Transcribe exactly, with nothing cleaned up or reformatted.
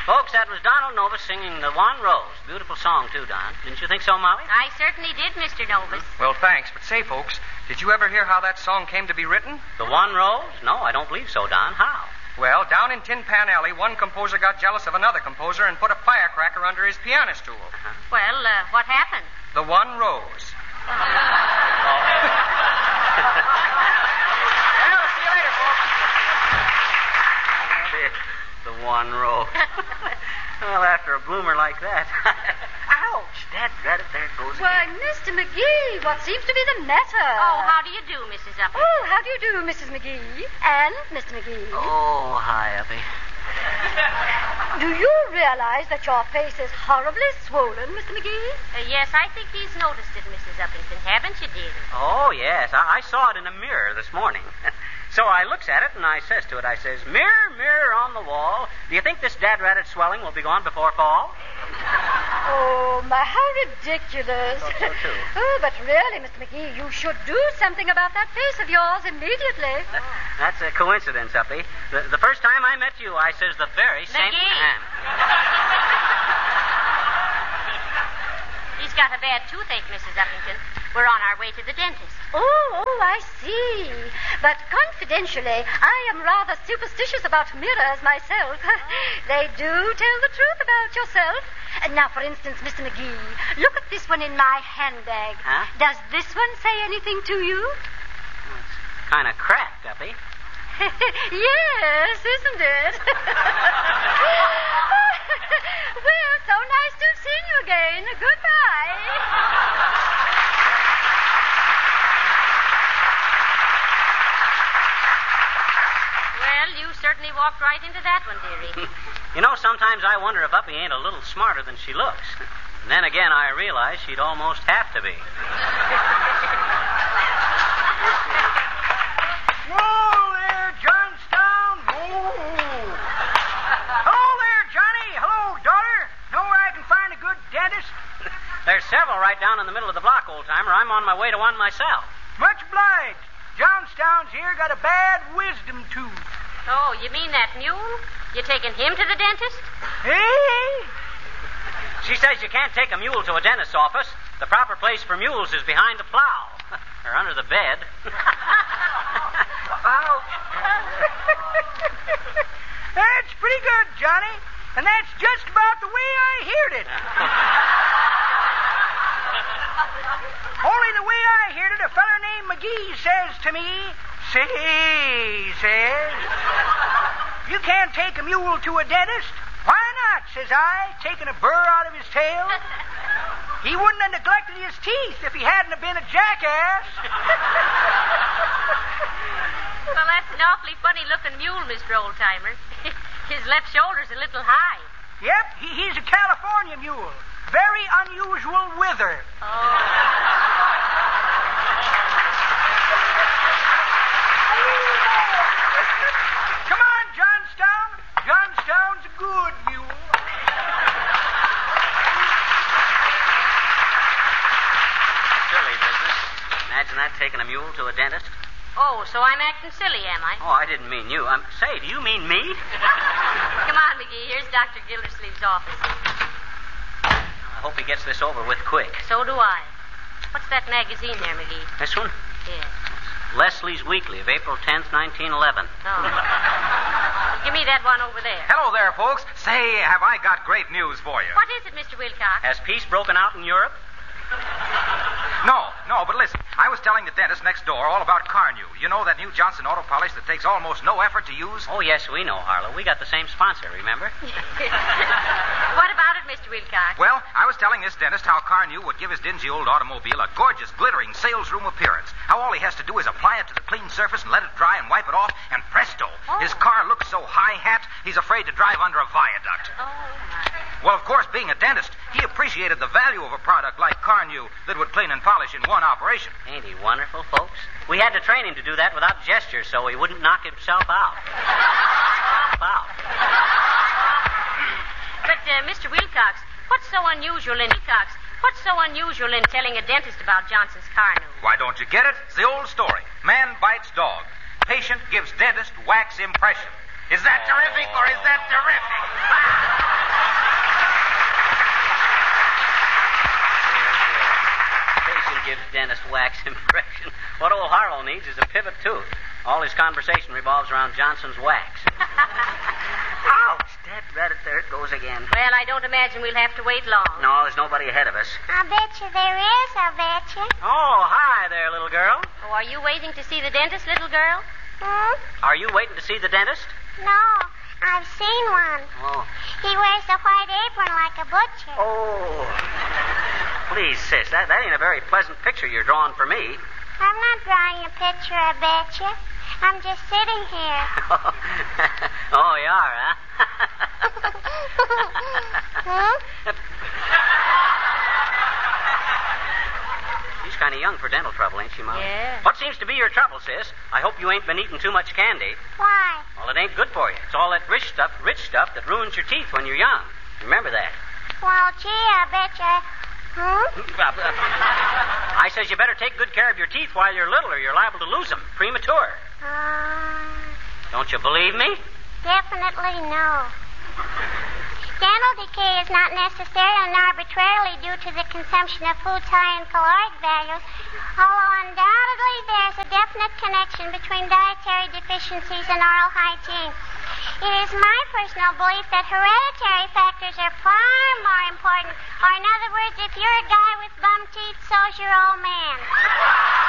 Folks, that was Donald Novus singing The One Rose. Beautiful song, too, Don. Didn't you think so, Molly? I certainly did, Mister Novus. Well, thanks. But say, folks, did you ever hear how that song came to be written? The One Rose? No, I don't believe so, Don. How? Well, down in Tin Pan Alley, one composer got jealous of another composer and put a firecracker under his piano stool. Uh-huh. Well, uh, what happened? The One Rose. Oh. Well, see you later, folks. The One Rose. Well, after a bloomer like that. Ouch! Dad, got it. There it goes Why, again. Mister McGee, what seems to be the matter? Oh, how do you do, Missus Uppington? Oh, how do you do, Missus McGee? And Mister McGee. Oh, hi, Uppy. Do you realize that your face is horribly swollen, Mister McGee? Uh, yes, I think he's noticed it, Missus Uppington. Haven't you, dear? Oh, yes. I, I saw it in a mirror this morning. So I looks at it and I says to it, I says, mirror, mirror on the wall, do you think this dad-ratted swelling will be gone before fall? Oh, my, how ridiculous. I thought so, too. Oh, but really, Mister McGee, you should do something about that face of yours immediately. That's a coincidence, Uppy. The, the first time I met you, I says the very same... McGee. He's got a bad toothache, Missus Uppington. We're on our way to the dentist. Oh, oh, I see. But confidentially, I am rather superstitious about mirrors myself. They do tell the truth about yourself. And now, for instance, Mister McGee, look at this one in my handbag. Huh? Does this one say anything to you? Well, it's kind of cracked, Uppy. Yes, isn't it? Well, so nice to have seen you again. Goodbye. Well, you certainly walked right into that one, dearie. You know, sometimes I wonder if Uppy ain't a little smarter than she looks. And then again, I realize she'd almost have to be. Whoa there, Johnstown. Whoa. Hello there, Johnny. Hello, daughter. Know where I can find a good dentist? There's several right down in the middle of the block, old-timer. I'm on my way to one myself. Much obliged. Johnstown's here got a bad wisdom tooth. Oh, you mean that mule? You taking him to the dentist? Hey? She says you can't take a mule to a dentist's office. The proper place for mules is behind the plow. Or under the bed. That's pretty good, Johnny. And that's just about the way I heard it. Only the way I heard it, a feller named McGee says to me, say, says, you can't take a mule to a dentist. Why not, says I, taking a burr out of his tail. He wouldn't have neglected his teeth if he hadn't have been a jackass. Well, that's an awfully funny-looking mule, Mister Oldtimer. His left shoulder's a little high. Yep, he, he's a California mule. Very unusual wither. Oh. Come on, Johnstown. Johnstown's a good mule. Silly business. Imagine that, taking a mule to a dentist. Oh, so I'm acting silly, am I? Oh, I didn't mean you. Um, say, do you mean me? Come on, McGee. Here's Doctor Gildersleeve's office. I hope he gets this over with quick. So do I. What's that magazine there, McGee? This one? Yeah. Leslie's Weekly of April tenth, nineteen eleven. Oh. Give me that one over there. Hello there, folks. Say, have I got great news for you? What is it, Mister Wilcox? Has peace broken out in Europe? No, no, but listen. I was telling the dentist next door all about Carnu. You know that new Johnson auto polish that takes almost no effort to use? Oh, yes, we know, Harlow. We got the same sponsor, remember? What about it, Mister Wilcox? Well, I was telling this dentist how Carnu would give his dingy old automobile a gorgeous, glittering sales room appearance. How all he has to do is apply it to the clean surface and let it dry and wipe it off, and presto, Oh. his car looks so high-hat, he's afraid to drive under a viaduct. Oh, my. Well, of course, being a dentist, he appreciated the value of a product like Carnu that would clean and polish in one operation. Ain't he wonderful, folks? We had to train him to do that without gesture so he wouldn't knock himself out. Out. But, uh, Mister Wilcox, what's so unusual in Wilcox? What's so unusual in telling a dentist about Johnson's Carnu? Why, don't you get it? It's the old story. Man bites dog. Patient gives dentist wax impression. Is that terrific or is that terrific? Give dentist wax impression. What old Harlow needs is a pivot tooth. All his conversation revolves around Johnson's wax. Ouch! That right there it goes again. Well, I don't imagine we'll have to wait long. No, there's nobody ahead of us. I bet you there is, I bet you. Oh, hi there, little girl. Oh, are you waiting to see the dentist, little girl? Hmm? Are you waiting to see the dentist? No, I've seen one. Oh. He wears a white apron like a butcher. Oh. Please, sis, that, that ain't a very pleasant picture you're drawing for me. I'm not drawing a picture, I bet you. I'm just sitting here. Oh, you are, huh? Hmm? She's kind of young for dental trouble, ain't she, Mom? Yeah. What seems to be your trouble, sis? I hope you ain't been eating too much candy. Why? Well, it ain't good for you. It's all that rich stuff, rich stuff that ruins your teeth when you're young. Remember that. Well, gee, I bet you. Hmm? I says you better take good care of your teeth while you're little, or you're liable to lose them premature. Uh, Don't you believe me? definitely no. Dental decay is not necessarily and arbitrarily due to the consumption of foods high in caloric values, although undoubtedly there's a definite connection between dietary deficiencies and oral hygiene. It is my personal belief that hereditary factors are far more important, or in other words, if you're a guy with bum teeth, so's your old man.